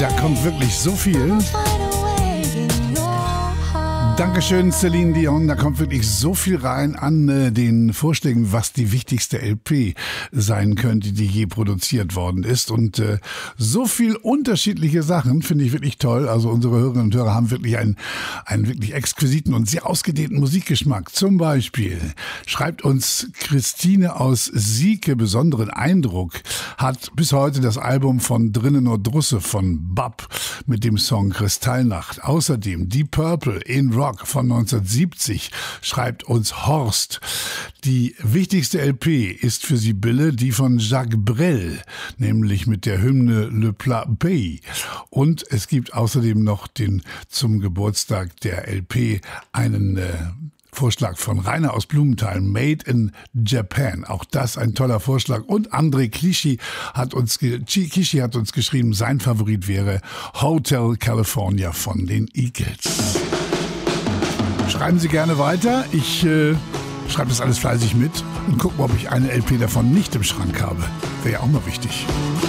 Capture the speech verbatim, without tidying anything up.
Da kommt wirklich so viel. Dankeschön, Celine Dion. Da kommt wirklich so viel rein an äh, den Vorschlägen, was die wichtigste L P sein könnte, die je produziert worden ist. Und äh, so viel unterschiedliche Sachen finde ich wirklich toll. Also unsere Hörerinnen und Hörer haben wirklich einen, einen wirklich exquisiten und sehr ausgedehnten Musikgeschmack. Zum Beispiel schreibt uns Christine aus Sieke, besonderen Eindruck, hat bis heute das Album von Drinnen nur Drusse von Bab mit dem Song Kristallnacht. Außerdem Deep Purple in Rock von neunzehnhundertsiebzig, schreibt uns Horst. Die wichtigste L P ist für Sibylle die von Jacques Brel, nämlich mit der Hymne Le Plat Pays. Und es gibt außerdem noch den zum Geburtstag der L P einen äh, Vorschlag von Rainer aus Blumenthal, Made in Japan. Auch das ein toller Vorschlag. Und André Kishi hat uns, Kishi hat uns geschrieben, sein Favorit wäre Hotel California von den Eagles. Schreiben Sie gerne weiter. Ich äh, schreibe das alles fleißig mit und gucke, ob ich eine L P davon nicht im Schrank habe. Wäre ja auch mal wichtig.